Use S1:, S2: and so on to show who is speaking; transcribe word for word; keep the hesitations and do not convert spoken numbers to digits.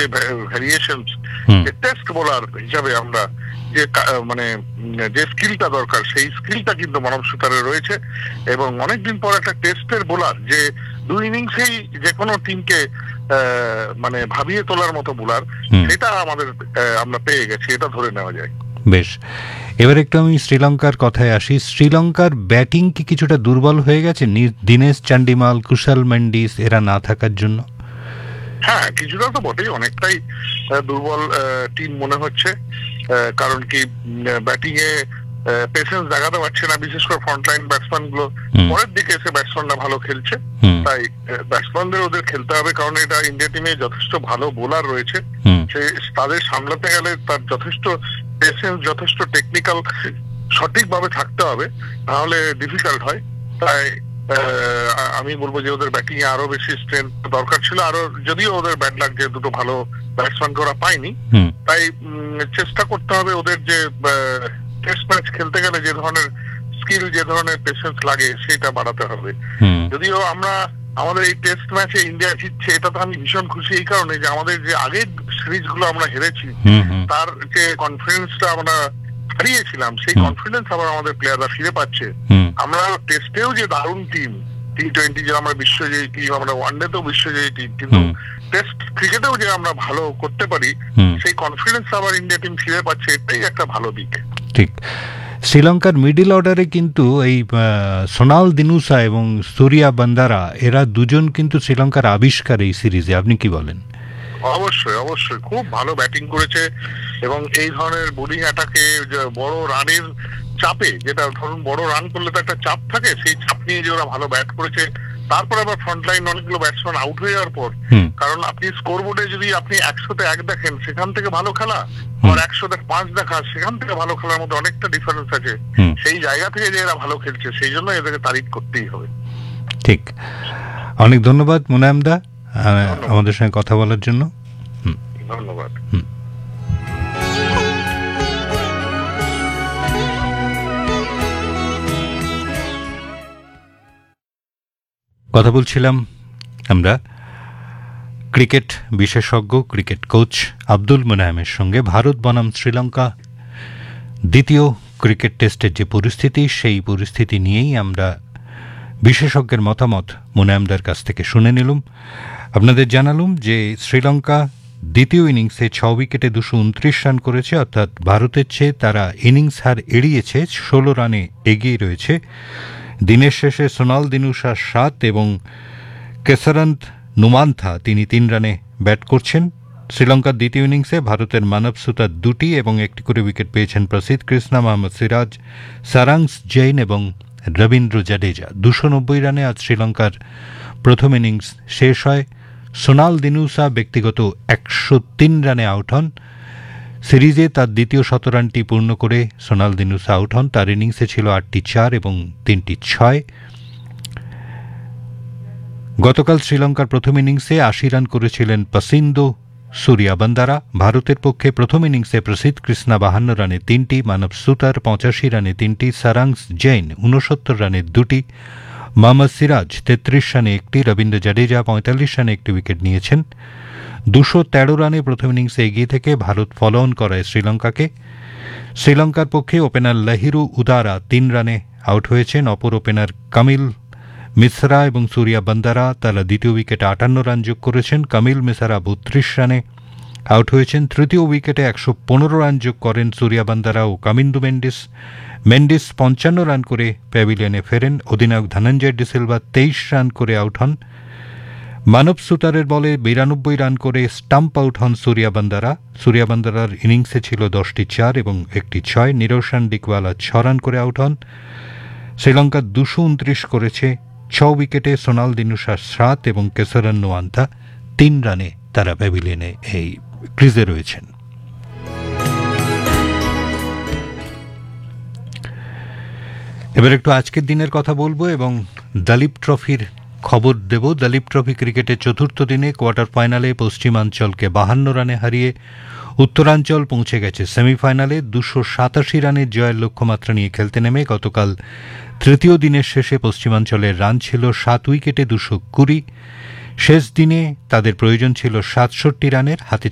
S1: যে ভ্যারিয়েশন, যে test bowler হিসাবে আমরা যে মানে যে স্কিলটা দরকার সেই স্কিলটা কিন্তু মানব সুতারে রয়েছে। এবং অনেকদিন পর একটা টেস্টের বোলার যে দুই ইনিংসেই যে কোনো টিমকে মানে ভাবিয়ে তোলার মতো বোলার, সেটা আমাদের আমরা পেয়ে গেছি, এটা ধরে নেওয়া যায়।
S2: বেশ, এবার একটু আমি শ্রীলঙ্কার কথায় আসি। শ্রীলঙ্কার ব্যাটিং কি কিছুটা দুর্বল হয়ে গেছে দীনেশ চান্ডিমাল, কুশাল মেন্ডিস এরা না থাকার জন্য?
S1: হ্যাঁ, কিছুটা তো বটেই, অনেকটাই দুর্বল টিম মনে হচ্ছে। কারণ কি ব্যাটিং এ পেশেন্স দেখাতে পারছে না, বিশেষ করে ফ্রন্টলাইন ব্যাটসম্যান গুলো। পরের দিকে এসে ব্যাটসম্যানরা ভালো খেলছে, তাই ব্যাটসম্যানদের ওদের খেলতে হবে, কারণ এটা ইন্ডিয়া টিমে যথেষ্ট ভালো বোলার রয়েছে, সে তাদের সামলাতে গেলে তার যথেষ্ট পেশেন্স, যথেষ্ট টেকনিক্যাল সঠিকভাবে থাকতে হবে, নাহলে ডিফিকাল্ট হয়। তাই আমি বলবো যে ওদের ব্যাটিং এ আরো বেশি স্ট্রেংথ দরকার ছিল। আরো যদিও ওদের ব্যাড লাক যে দুটো ভালো ব্যাটসম্যানকে ওরা পায়নি, তাই চেষ্টা করতে হবে ওদের যে টেস্ট ম্যাচ খেলতে গেলে যে ধরনের স্কিল, যে ধরনের পেশেন্স লাগে সেটা বাড়াতে হবে। যদিও আমরা আমাদের এই টেস্ট ম্যাচে ইন্ডিয়া জিতছে, এটা তো আমি ভীষণ খুশি এই কারণে যে আমাদের যে আগের সিরিজ গুলো আমরা হেরেছি তার যে কনফিডেন্সটা আমরা হারিয়েছিলাম, সেই কনফিডেন্স আবার আমাদের প্লেয়াররা ফিরে পাচ্ছে। আমরা টেস্টেও যে দারুণ টিম, টি টোয়েন্টি যে আমরা বিশ্বজয়ী টিম, আমরা ওয়ানডেতেও বিশ্বজয়ী টিম, কিন্তু টেস্ট ক্রিকেটেও যে আমরা ভালো করতে পারি সেই কনফিডেন্স আবার ইন্ডিয়া টিম ফিরে পাচ্ছে, এটাই একটা ভালো দিক।
S2: ঠিক। শ্রীলঙ্কার মিডল অর্ডারে কিন্তু এই সোনাল দিনুসা এবং সূর্যা বান্দারা এরা দুজন কিন্তু শ্রীলঙ্কার আবিষ্কার এই সিরিজে, আপনি কি বলেন?
S1: অবশ্যই অবশ্যই খুব ভালো ব্যাটিং করেছে এবং এই ধরনের বোলিং অ্যাটাকে বড় রানের চাপে, যেটা ধরুন বড় রান করলে তো একটা চাপ থাকে, সেই চাপ নিয়ে যে ওরা ভালো ব্যাট করেছে। তারপর আবার ফ্রন্টলাইন অনেকগুলো ব্যাটসম্যান আউট হয়ে যাওয়ার পর, কারণ আপনি স্কোর বোর্ডে যদি আপনি একশোতে এক দেখেন সেখান থেকে ভালো খেলা, আর একশোতে পাঁচ দেখা সেখান থেকে ভালো খেলার মধ্যে অনেকটা ডিফারেন্স আছে। সেই জায়গা থেকে যে এরা ভালো খেলছে সেই জন্য এদেরকে তারিফ করতেই হবে।
S2: ঠিক, অনেক ধন্যবাদ মুনায়েম দা আমাদের সঙ্গে কথা বলার জন্য।
S1: ধন্যবাদ।
S2: কথা বলছিলাম আমরা ক্রিকেট বিশেষজ্ঞ, ক্রিকেট কোচ আব্দুল মুনায়েমের সঙ্গে। ভারত বনাম শ্রীলঙ্কা দ্বিতীয় ক্রিকেট টেস্টের যে পরিস্থিতি, সেই পরিস্থিতি নিয়েই আমরা বিশেষজ্ঞের মতামত মুনায়েমদার কাছ থেকে শুনে নিলাম। আপনাদের জানালুম যে শ্রীলঙ্কা দ্বিতীয় ইনিংসে ছ উইকেটে দুশো উনত্রিশ রান করেছে, অর্থাৎ ভারতের চেয়ে তারা ইনিংস হার এড়িয়েছে, ষোলো রানে এগিয়ে রয়েছে। দিনের শেষে সোনাল দিনুসা সাত এবং কেসারন্ত নুমান্থা তিনি তিন রানে ব্যাট করছেন। শ্রীলঙ্কার দ্বিতীয় ইনিংসে ভারতের মানব সুতার দুটি এবং একটি করে উইকেট পেয়েছেন প্রসিদ্ধ কৃষ্ণা, মোহাম্মদ সিরাজ, সারাংস জৈন এবং রবীন্দ্র জাডেজা। দুশো নব্বই রানে আজ শ্রীলঙ্কার প্রথম ইনিংস শেষ হয়। সোনাল দিনুসা ব্যক্তিগত একশো তিন রানে আউট হন। সিরিজে তার দ্বিতীয় শতরানটি পূর্ণ করে সোনাল দিনুসা আউট হন। তার ইনিংসে ছিল আটটি চার এবং তিনটি ছয়। গতকাল শ্রীলঙ্কার প্রথম ইনিংসে আশি রান করেছিলেন প্রসিদ্ধ সূর্যা বান্দারা। ভারতের পক্ষে প্রথম ইনিংসে প্রসিদ্ধ কৃষ্ণা বাহান্ন রানে তিনটি, মানব সুতার পঁচাশি রানে তিনটি, সারাংস জৈন ঊনসত্তর রানে দুটি, মোহাম্মদ সিরাজ তেত্রিশ রানে একটি, রবীন্দ্র জাডেজা পঁয়তাল্লিশ রানে একটি উইকেট নিয়েছেন। দুশো তেরো রানে প্রথম ইনিংসে এগিয়ে থেকে ভারত ফলো অন করায় শ্রীলঙ্কাকে। শ্রীলঙ্কার পক্ষে ওপেনার লাহিরু উদারা তিন রানে আউট হয়েছেন। অপর ওপেনার কামিল মিশ্রা এবং সূর্যা বান্দারা তারা দ্বিতীয় উইকেটে আটান্ন রান যোগ করেছেন। কামিল মিশ্রা বত্রিশ রানে আউট হয়েছেন। তৃতীয় উইকেটে একশো পনেরো রান যোগ করেন সূর্যা বান্দারা ও কামিন্দু মেন্ডিস। মেন্ডিস পঞ্চান্ন রান করে প্যাভিলিয়নে ফেরেন। অধিনায়ক ধনঞ্জয় ডিসিলভা তেইশ রান করে আউট হন। মানব সুতারের বলে বিরানব্বই রান করে স্টাম্প আউট হন সূর্যা বান্দারা। সূর্যা বান্দারার ইনিংসে ছিল দশটি চার এবং একটি ছয়। নিরোশান ডিকওয়ালা ছ রান করে আউট হন। শ্রীলঙ্কা দুশো উনত্রিশ করেছে। ছ উইকেটে সোনাল দিনুসা সাত এবং কেসারন নুয়ান্থা তিন রানে তারা প্যাভিলিয়নে এই ক্রিজে রয়েছেন। এবার একটু আজকের দিনের কথা বলবো এবং দলীপ ট্রফির খবর দেব। দলীপ ট্রফি ক্রিকেটের চতুর্থ দিনে কোয়ার্টার ফাইনালে পশ্চিমাঞ্চলকে বাহান্ন রানে হারিয়ে উত্তরাঞ্চল পৌঁছে গেছে সেমিফাইনালে। দুশো সাতাশি রানের জয়ের লক্ষ্যমাত্রা নিয়ে খেলতে নেমে গতকাল তৃতীয় দিনের শেষে পশ্চিমাঞ্চলের রান ছিল সাত উইকেটে দুশো কুড়ি। শেষ দিনে তাদের প্রয়োজন ছিল সাতষট্টি রানের, হাতে